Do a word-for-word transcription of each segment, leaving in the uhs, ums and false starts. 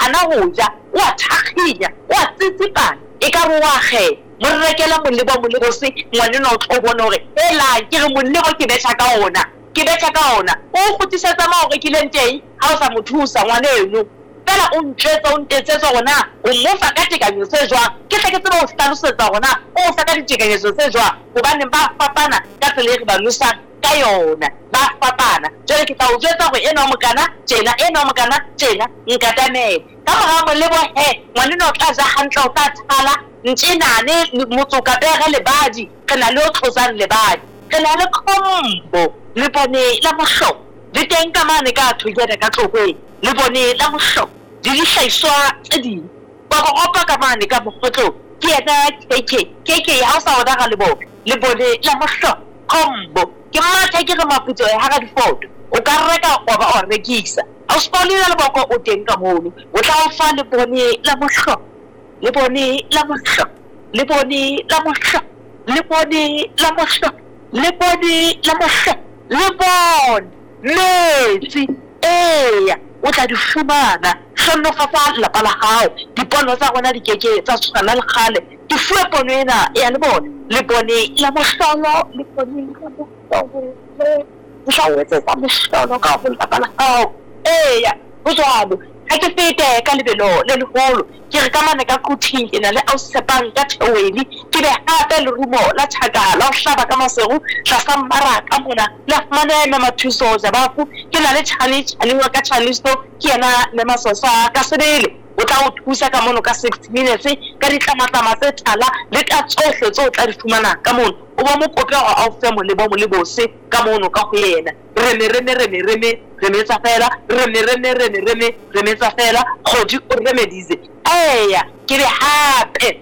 hana ho ja wa thakhinya wa tsitsipana e ka bo wa khe mo rekela molebo molebo se ngwane no tlo bona hore ela ke re molebo ke betsa ka ona ke betsa ka ona o khutisetsa ma hore ke leng teng ha o sa mothusa ngwane eno fela o ntsetsa o ntetsetsa gona o mo fa ka tekanyo se jwa ke tle ke tseba o hlalosetsa gona o fa ka ditekanyo se jwa hobane ba fapana ka tsela e re ba lusa ka yona ba fapana jwale ke tla o jwetsa gore ena o mokana tjena ena o mokana tjena nkatamele ka mora molebo he ngwane no tla ja hantle o tla thala ntsenane motsoka pere lebadi re na le o tlosang lebadi re na le khombo le bone la mohlo di teng ka mane ka thugela ka tlokwe le bone la mohlo di di hlaiswa tse ding ba go opa ka mane ka mogotlo ke ena keke keke ha sa ona ga le bo le bone la mohlo khombo ke matha ke re maputso e ha ga di photo o ka reka o ba o rekisa a spoli le boko o teng ka mono o tla o fa le bone la mohlo le bone la mohlo le bone la mohlo le bone la mohlo le bone la mohlo le bone metsi eya o tla di fumana hlono fa lapa la hao dipono tsa rona di keke tsa tshwana le kgale di fuwe pono ena ya le bone le bone la mohlolo le bone la mohlolo o tla o etsetsa mohlolo ka ho lapa la hao eya ho jwalo ha ke fete ka lebelo le leholo ke re ka mane ka kuthing ke na le ausepang ka theweni ke be hape le rumo la thaka la ho hlaba ka maseru tla sa mmaraka mona la fumana eme mathuso ja bafu ke na le chani chani wa ka chanisto ke ena le masosa ka sebele o tla o thusa ka mono ka sixty minutes ka ditlamatama tse tala le ka tsohle tso tla di fumana ka mono o ba mo kopela go a fe mo le bo mo le bose ka mono ka go yena re me re me re me re me re me tsa fela re me re me re me re me re me tsa fela godi o remedize eya ke re hape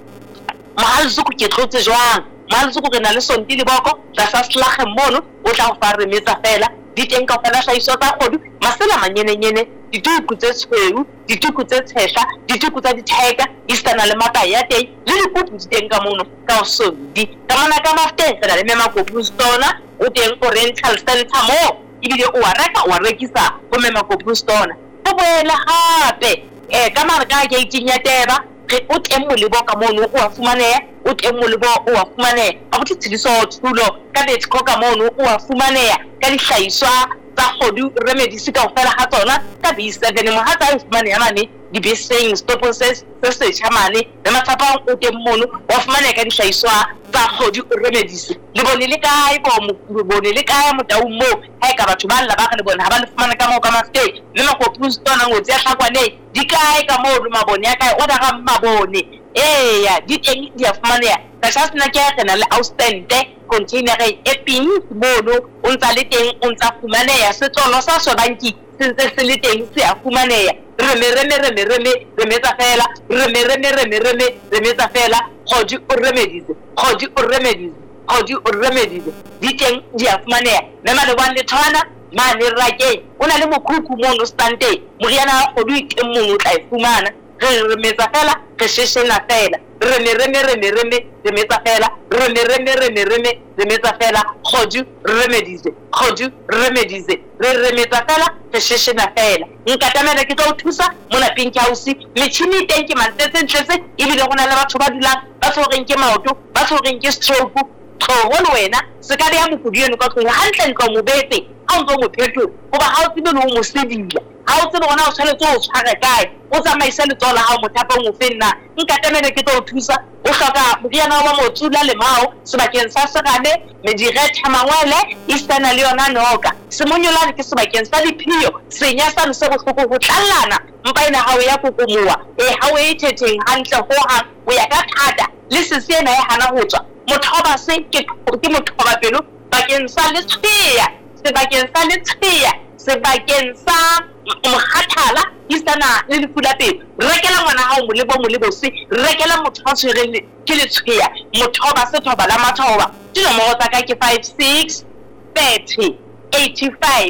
mahalzuku ke tlotse jwang mahalzuku ke na le sonti le boko tla sa slage mono o tla go fa re me tsa fela di teng ka fela hlaiso tsa godu masela manyene nyene dituku tse tshweu dituku tse tshehla dituku tsa ditheka istana le mata ya teng le dikutu di teng ka mono ka o sondi ka mana ka mafte fela le mema go bustona o teng o rental center mo ibile o a reka o a rekisa go mema go bustona go boela hape eh ka mara ka ke itinya teba re o teng mo lebo ka mono o a fumaneha o teng mo lebo o a fumaneha a go tsidiso thulo ka betko ka mono o a fumaneha ka dihlaiswa tsa godu remedies ka ofela ha tsona ka b seven mo ha tsa fumaneha mane di beseng stoposes se se chamane le matsapa o teng mono wa fumaneha ka dihlaiswa tsa godu remedies le bone le kae bo mo bone le kae mo taung mo ha ka batho ba lla ba ga le bone ha ba le fumana ka mo ka maste le mo go pustona ngo tsa hlakwane di kae ka mo le mabone ya kae o da ga mabone eya di teng di a fumaneha ka sa sna ke ya kana le ausente container e ping mono o ntsa le teng o ntsa fumaneha se tsolo sa so banki se ntse se le teng se a fumaneha re me re me re me re me re me tsa fela re me re me re me re me re me tsa fela godi o remedies godi o remedies godi o remedies di teng di a fumaneha le mane wa le thwana mane rake o na le mokhukhu mono stante moriana o du teng mo tla e fumana re re me tsa fela re sheshena fela re me re me re me re me re me tsa fela re me re me re me re me re me tsa fela godi remedies godi remedies re re me tsa fela re sheshena fela nka tamela ke tlo thusa mona pink house metšhini teng ke mantetse ntletse e bile gona le batho ba dulang ba tshwereng ke maoto ba tshwereng ke stroke tlogo le wena se ka ya mokudi eno ka tlong hantle ntlo mo betse ha o ntse mo phetho goba ha o tsebe le o mo sedila ha o tsebe gona o tshwanetse o tshware kae o tsamaisa letsoho la hao mothapong o fenna nka tamela ke tlo thusa o hloka moriana wa motsula le mao sebakeng sa serame mediretha mangwele istana le yona noka semonyolane ke sebakeng sa diphio senya sa se bohloko go tlallana mpa ena hao ya kokomoa e ha o e thetheng hantle ho hang o ya ka thata le sesena e hana ho tswa mothoba se ke ke mothoba pelo bakeng sa le tshiya sebakeng sa le tshiya sebakeng sa mokhathala istana le dipula pelo rekela ngwana hao mo lebo mo lebo se rekela motho a tshwereng ke le tshiya mothoba se thoba la mathoba tlo mo tsa ka ke five six thirty eighty-five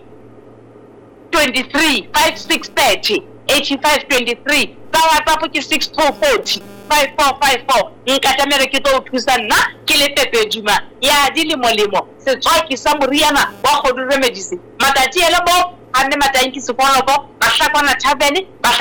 twenty-three five six thirty eighty-five twenty-three ka WhatsApp ke six two forty five four five four nka tamere ke tlo thusa nna ke le Pepe Duma ya di le molemo se tswa ke sa moriana wa go remedies matati ele bo a nne matanki se koloko ba hlakwana thabene ba